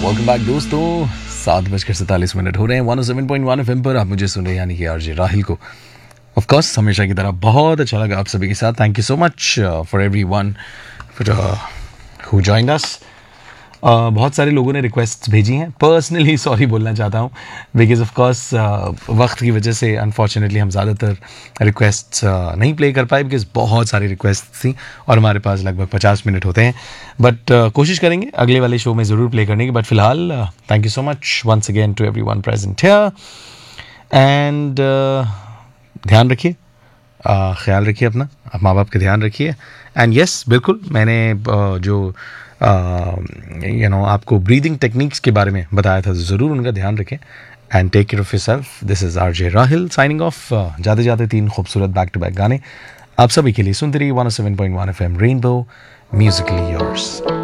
Welcome back दोस्तों, 7:47 हो रहे हैं 107.1 एफएम पर। आप मुझे सुन रहे हैं यानी कि आरजे राहिल को। ऑफ कोर्स हमेशा की तरह बहुत अच्छा लगा आप सभी के साथ। Thank you so much for everyone who joined us. बहुत सारे लोगों ने रिक्वेस्ट भेजी हैं। पर्सनली सॉरी बोलना चाहता हूँ बिकॉज ऑफ कोर्स वक्त की वजह से अनफॉर्चुनेटली हम ज़्यादातर रिक्वेस्ट नहीं प्ले कर पाए बिकॉज बहुत सारी रिक्वेस्ट थी और हमारे पास लगभग 50 मिनट होते हैं। बट कोशिश करेंगे अगले वाले शो में ज़रूर प्ले करने की। बट फिलहाल thank you so much once again to everyone present here and ध्यान रखिए, ख्याल रखिए अपना, आप माँ बाप का ध्यान रखिए। एंड यस बिल्कुल मैंने जो आपको ब्रीदिंग टेक्निक्स के बारे में बताया था, ज़रूर उनका ध्यान रखें and take care of yourself. This is RJ Rahil signing off. जाते जाते 3 खूबसूरत बैक टू बैक गाने आप सभी के लिए सुनते रहिए 107.1 एफएम रेनबो म्यूजिकली योर्स।